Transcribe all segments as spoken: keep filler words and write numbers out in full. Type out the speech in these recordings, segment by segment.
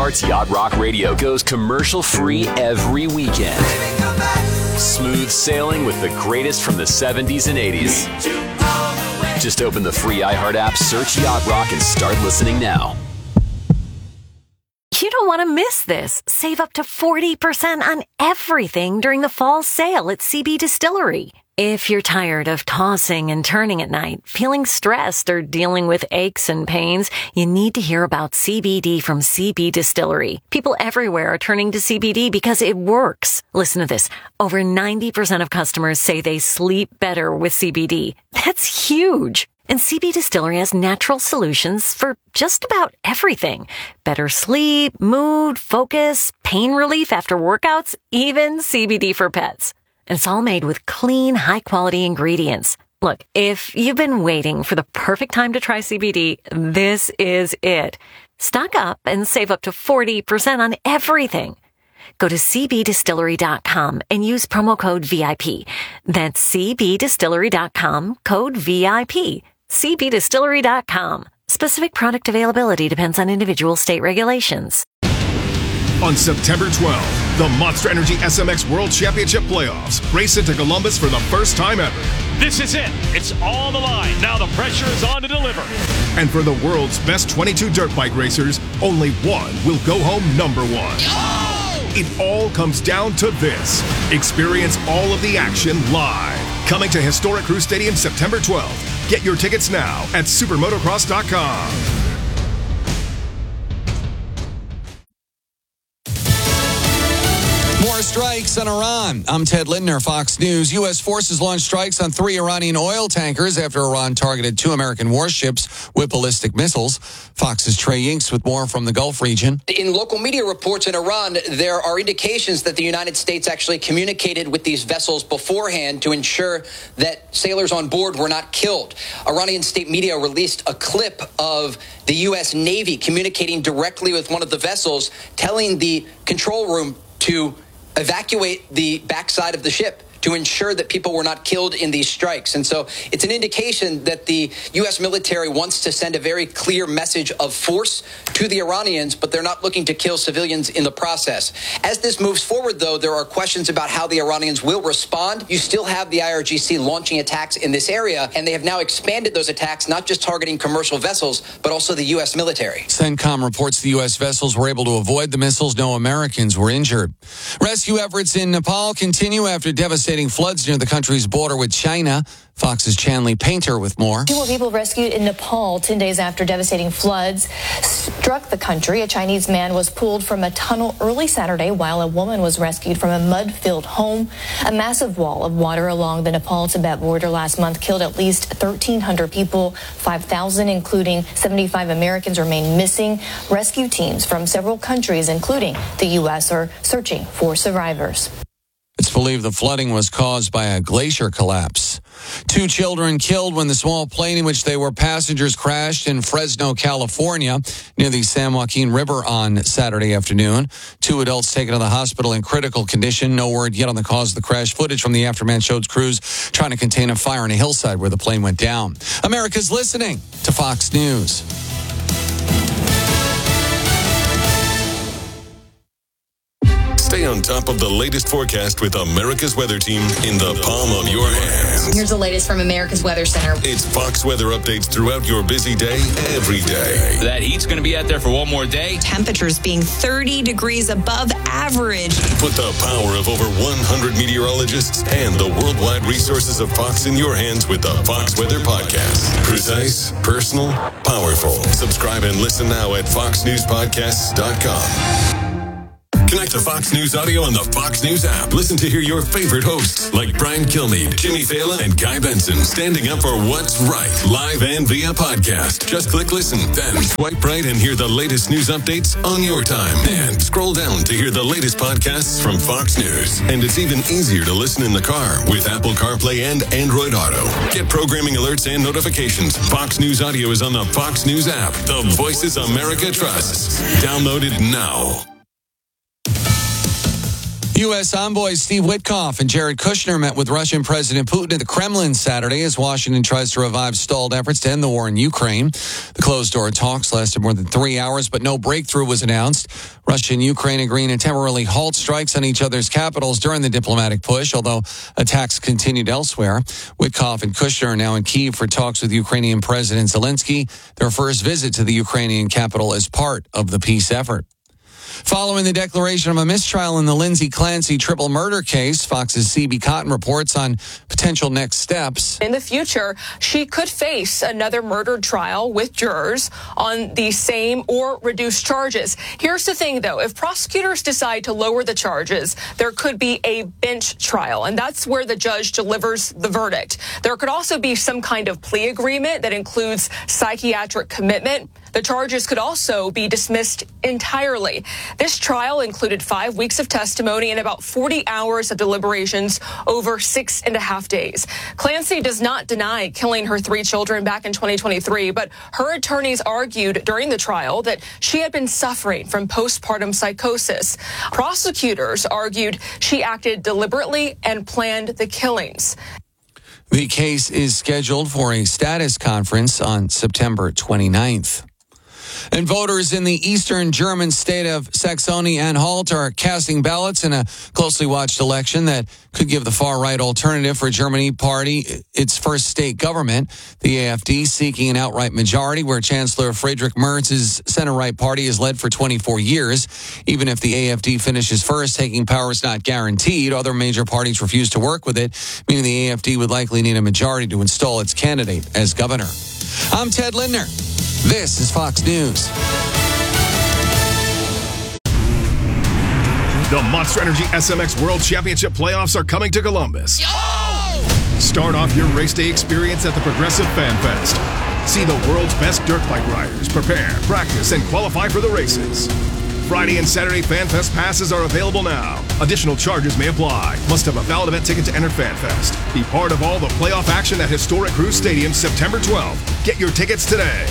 iHeart's Yacht Rock Radio goes commercial-free every weekend. Smooth sailing with the greatest from the seventies and eighties. Just open the free iHeart app, search Yacht Rock, and start listening now. You don't want to miss this. Save up to forty percent on everything during the fall sale at C B Distillery. If you're tired of tossing and turning at night, feeling stressed, or dealing with aches and pains, you need to hear about C B D from C B Distillery. People everywhere are turning to C B D because it works. Listen to this. Over ninety percent of customers say they sleep better with C B D. That's huge. And C B Distillery has natural solutions for just about everything. Better sleep, mood, focus, pain relief after workouts, even C B D for pets. And it's all made with clean, high-quality ingredients. Look, if you've been waiting for the perfect time to try C B D, this is it. Stock up and save up to forty percent on everything. Go to c b distillery dot com and use promo code V I P. That's c b distillery dot com, code V I P. c b distillery dot com. Specific product availability depends on individual state regulations. On September twelfth, the Monster Energy S M X World Championship Playoffs race into Columbus for the first time ever. This is it. It's all the line. Now the pressure is on to deliver. And for the world's best twenty-two dirt bike racers, only one will go home number one. Oh! It all comes down to this. Experience all of the action live. Coming to historic Crew Stadium September twelfth. Get your tickets now at supermotocross dot com. More strikes on Iran. I'm Ted Lindner, Fox News. U S forces launched strikes on three Iranian oil tankers after Iran targeted two American warships with ballistic missiles. Fox's Trey Yinks with more from the Gulf region. In local media reports in Iran, there are indications that the United States actually communicated with these vessels beforehand to ensure that sailors on board were not killed. Iranian state media released a clip of the U S Navy communicating directly with one of the vessels, telling the control room to evacuate the backside of the ship to ensure that people were not killed in these strikes. And so it's an indication that the U S military wants to send a very clear message of force to the Iranians, but they're not looking to kill civilians in the process. As this moves forward, though, there are questions about how the Iranians will respond. You still have the I R G C launching attacks in this area, and they have now expanded those attacks, not just targeting commercial vessels, but also the U S military. CENTCOM reports the U S vessels were able to avoid the missiles. No Americans were injured. Rescue efforts in Nepal continue after devastating floods near the country's border with China. Fox's Chanley Painter with more. Two more people rescued in Nepal ten days after devastating floods struck the country. A Chinese man was pulled from a tunnel early Saturday while a woman was rescued from a mud-filled home. A massive wall of water along the Nepal-Tibet border last month killed at least thirteen hundred people. five thousand, including seventy-five Americans, remain missing. Rescue teams from several countries, including the U S, are searching for survivors. It's believed the flooding was caused by a glacier collapse. Two children killed when the small plane in which they were passengers crashed in Fresno, California, near the San Joaquin River on Saturday afternoon. Two adults taken to the hospital in critical condition. No word yet on the cause of the crash. Footage from the aftermath showed crews trying to contain a fire on a hillside where the plane went down. America's listening to Fox News. Stay on top of the latest forecast with America's Weather Team in the palm of your hands. Here's the latest from America's Weather Center. It's Fox weather updates throughout your busy day, every day. That heat's going to be out there for one more day. Temperatures being thirty degrees above average. Put the power of over one hundred meteorologists and the worldwide resources of Fox in your hands with the Fox Weather Podcast. Precise, personal, powerful. Subscribe and listen now at fox news podcasts dot com. Connect to Fox News Audio on the Fox News app. Listen to hear your favorite hosts like Brian Kilmeade, Jimmy Fallon, and Guy Benson standing up for what's right, live and via podcast. Just click listen, then swipe right and hear the latest news updates on your time. And scroll down to hear the latest podcasts from Fox News. And it's even easier to listen in the car with Apple CarPlay and Android Auto. Get programming alerts and notifications. Fox News Audio is on the Fox News app. The voices America trusts. Download it now. U S envoys Steve Witkoff and Jared Kushner met with Russian President Putin at the Kremlin Saturday as Washington tries to revive stalled efforts to end the war in Ukraine. The closed-door talks lasted more than three hours, but no breakthrough was announced. Russia and Ukraine agreeing to temporarily halt strikes on each other's capitals during the diplomatic push, although attacks continued elsewhere. Witkoff and Kushner are now in Kyiv for talks with Ukrainian President Zelensky, their first visit to the Ukrainian capital as part of the peace effort. Following the declaration of a mistrial in the Lindsay Clancy triple murder case, Fox's C B Cotton reports on potential next steps. In the future, she could face another murder trial with jurors on the same or reduced charges. Here's the thing, though. If prosecutors decide to lower the charges, there could be a bench trial, and that's where the judge delivers the verdict. There could also be some kind of plea agreement that includes psychiatric commitment. The charges could also be dismissed entirely. This trial included five weeks of testimony and about forty hours of deliberations over six and a half days. Clancy does not deny killing her three children back in twenty twenty-three, but her attorneys argued during the trial that she had been suffering from postpartum psychosis. Prosecutors argued she acted deliberately and planned the killings. The case is scheduled for a status conference on September twenty-ninth. And voters in the eastern German state of Saxony-Anhalt are casting ballots in a closely watched election that could give the far-right Alternative for Germany party its first state government. The A F D seeking an outright majority where Chancellor Friedrich Merz's center-right party has led for twenty-four years. Even if the A F D finishes first, taking power is not guaranteed. Other major parties refuse to work with it, meaning the A F D would likely need a majority to install its candidate as governor. I'm Ted Lindner. This is Fox News. The Monster Energy S M X World Championship playoffs are coming to Columbus. Yo! Start off your race day experience at the Progressive Fan Fest. See the world's best dirt bike riders prepare, practice, and qualify for the races. Friday and Saturday Fan Fest passes are available now. Additional charges may apply. Must have a valid event ticket to enter Fan Fest. Be part of all the playoff action at Historic Cruise Stadium September twelfth. Get your tickets today.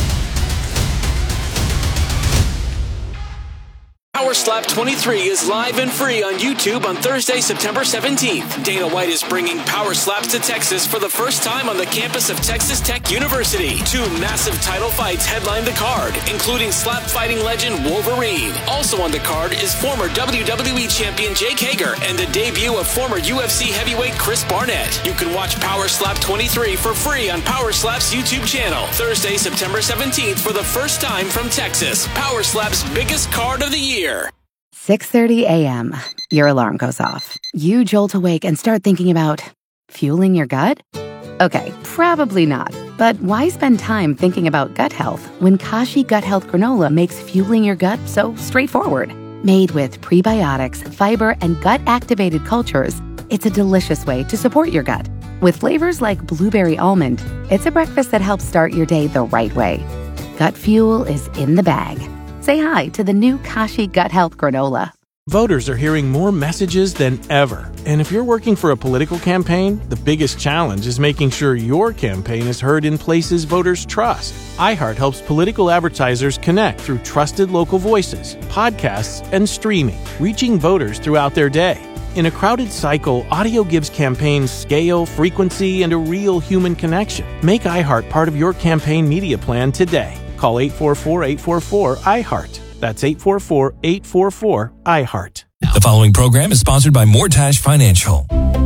Power Slap twenty-three is live and free on YouTube on Thursday, September seventeenth. Dana White is bringing Power Slaps to Texas for the first time on the campus of Texas Tech University. Two massive title fights headline the card, including slap fighting legend Wolverine. Also on the card is former W W E champion Jake Hager and the debut of former U F C heavyweight Chris Barnett. You can watch Power Slap twenty-three for free on Power Slap's YouTube channel. Thursday, September seventeenth for the first time from Texas. Power Slap's biggest card of the year. six thirty a.m. Your alarm goes off. You jolt awake and start thinking about fueling your gut? Okay, probably not. But why spend time thinking about gut health when Kashi Gut Health Granola makes fueling your gut so straightforward? Made with prebiotics, fiber, and gut-activated cultures, it's a delicious way to support your gut. With flavors like blueberry almond, it's a breakfast that helps start your day the right way. Gut fuel is in the bag. Say hi to the new Kashi Gut Health Granola. Voters are hearing more messages than ever. And if you're working for a political campaign, the biggest challenge is making sure your campaign is heard in places voters trust. iHeart helps political advertisers connect through trusted local voices, podcasts, and streaming, reaching voters throughout their day. In a crowded cycle, audio gives campaigns scale, frequency, and a real human connection. Make iHeart part of your campaign media plan today. Call eight four four, eight four four, I heart. That's eight four four, eight four four, I heart. The following program is sponsored by Mortash Financial.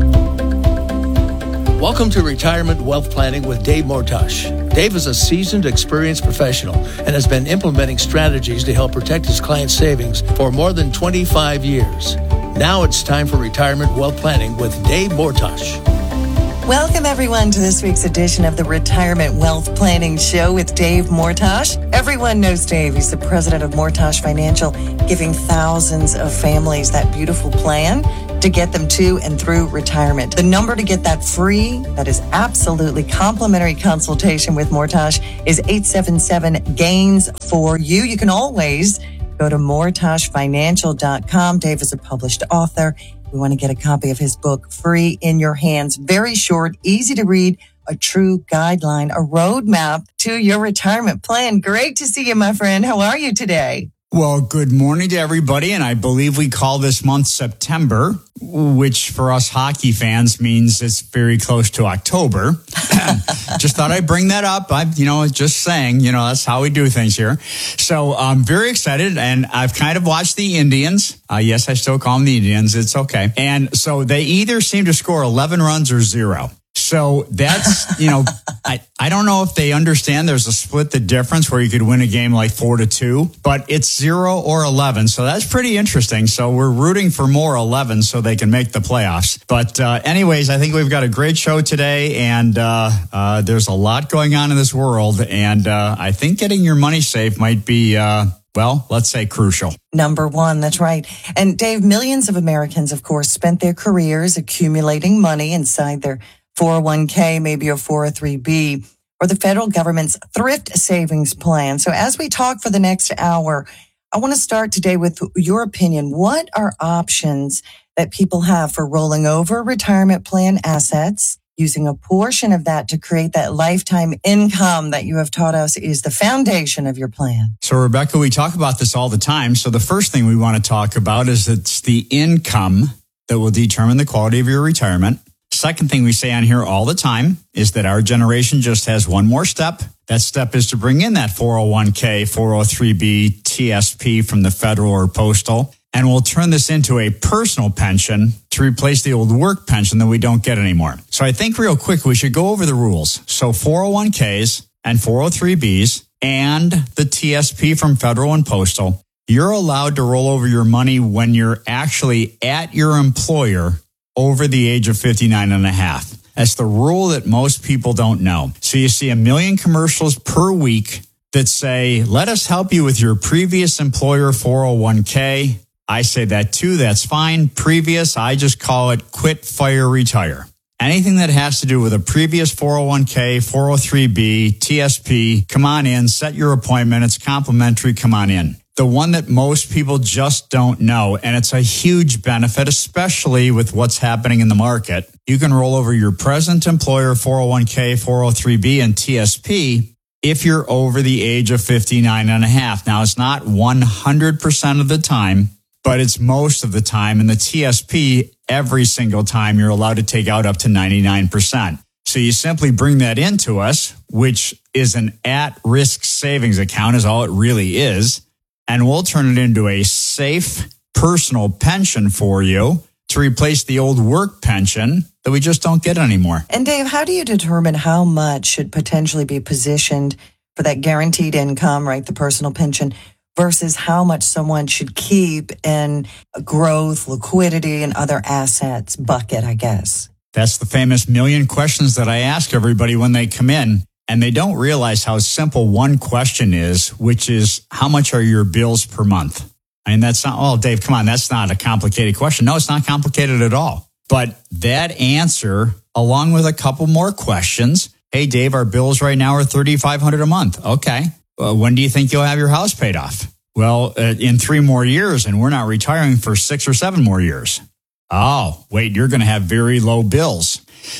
Welcome to Retirement Wealth Planning with Dave Mortash. Dave is a seasoned, experienced professional and has been implementing strategies to help protect his clients' savings for more than twenty-five years. Now it's time for Retirement Wealth Planning with Dave Mortash. Welcome, everyone, to this week's edition of the Retirement Wealth Planning Show with Dave Mortash. Everyone knows Dave. He's the president of Mortash Financial, giving thousands of families that beautiful plan to get them to and through retirement. The number to get that free, that is absolutely complimentary consultation with Mortash is eight seven seven, GAINS for you. You can always go to mortash financial dot com. Dave is a published author. We want to get a copy of his book free in your hands. Very short, easy to read, a true guideline, a roadmap to your retirement plan. Great to see you, my friend. How are you today? Well, good morning to everybody, and I believe we call this month September, which for us hockey fans means it's very close to October. Just thought I'd bring that up. I, you know, just saying, you know, that's how we do things here. So I'm very excited, and I've kind of watched the Indians. Uh, yes, I still call them the Indians. It's okay. And so they either seem to score eleven runs or zero. So that's, you know, I, I don't know if they understand there's a split the difference where you could win a game like four to two, but it's zero or eleven. So that's pretty interesting. So we're rooting for more eleven so they can make the playoffs. But uh, anyways, I think we've got a great show today, and uh, uh, there's a lot going on in this world. And uh, I think getting your money safe might be, uh, well, let's say crucial. Number one, that's right. And Dave, millions of Americans, of course, spent their careers accumulating money inside their four oh one k, maybe a four oh three b, or the federal government's thrift savings plan. So as we talk for the next hour, I want to start today with your opinion. What are options that people have for rolling over retirement plan assets, using a portion of that to create that lifetime income that you have taught us is the foundation of your plan? So, Rebecca, we talk about this all the time. So the first thing we want to talk about is it's the income that will determine the quality of your retirement. Second thing we say on here all the time is that our generation just has one more step. That step is to bring in that four oh one k, four oh three b, T S P from the federal or postal, and we'll turn this into a personal pension to replace the old work pension that we don't get anymore. So I think real quick, we should go over the rules. So four oh one k's and four oh three b's and the T S P from federal and postal, you're allowed to roll over your money when you're actually at your employer over the age of fifty-nine and a half. That's the rule that most people don't know. So you see a million commercials per week that say, let us help you with your previous employer four oh one k. I say that too. That's fine. Previous, I just call it quit, fire, retire. Anything that has to do with a previous four oh one k, four oh three b, T S P, come on in, set your appointment. It's complimentary. Come on in. The one that most people just don't know, and it's a huge benefit, especially with what's happening in the market. You can roll over your present employer four oh one k, four oh three b, and T S P if you're over the age of fifty-nine and a half. Now, it's not one hundred percent of the time, but it's most of the time. And the T S P, every single time, you're allowed to take out up to ninety-nine percent. So you simply bring that into us, which is an at-risk savings account, is all it really is. And we'll turn it into a safe personal pension for you to replace the old work pension that we just don't get anymore. And Dave, how do you determine how much should potentially be positioned for that guaranteed income, right, the personal pension, versus how much someone should keep in growth, liquidity, and other assets bucket, I guess? That's the famous million questions that I ask everybody when they come in. And they don't realize how simple one question is, which is, how much are your bills per month? I mean, that's not, oh, Dave, come on, that's not a complicated question. No, it's not complicated at all. But that answer, along with a couple more questions, hey, Dave, our bills right now are thirty-five hundred dollars a month. Okay. Uh, when do you think you'll have your house paid off? Well, uh, in three more years, and we're not retiring for six or seven more years. Oh, wait, you're going to have very low bills.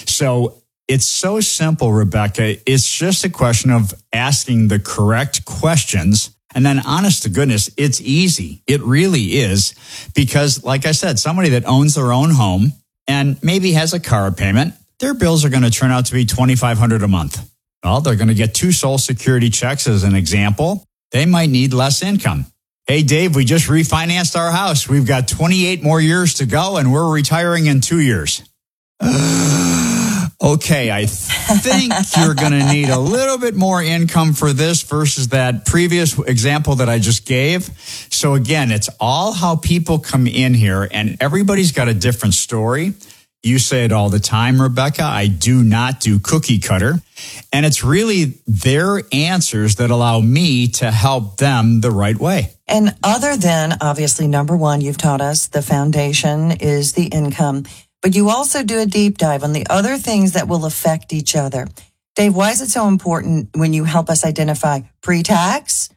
So it's so simple, Rebecca. It's just a question of asking the correct questions. And then, honest to goodness, it's easy. It really is. Because, like I said, somebody that owns their own home and maybe has a car payment, their bills are going to turn out to be twenty-five hundred dollars a month. Well, they're going to get two Social Security checks as an example. They might need less income. Hey, Dave, we just refinanced our house. We've got twenty-eight more years to go, and we're retiring in two years. Okay, I think you're going to need a little bit more income for this versus that previous example that I just gave. So again, it's all how people come in here, and everybody's got a different story. You say it all the time, Rebecca. I do not do cookie cutter. And it's really their answers that allow me to help them the right way. And other than, obviously, number one, you've taught us the foundation is the income. But you also do a deep dive on the other things that will affect each other. Dave, why is it so important when you help us identify pre-tax